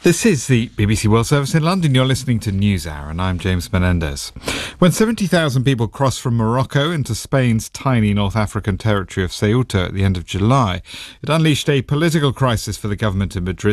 This is the BBC World Service in London. You're listening to NewsHour, and I'm James Menendez. When 70,000 people crossed from Morocco into Spain's tiny North African territory of Ceuta at the end of July, it unleashed a political crisis for the government in Madrid.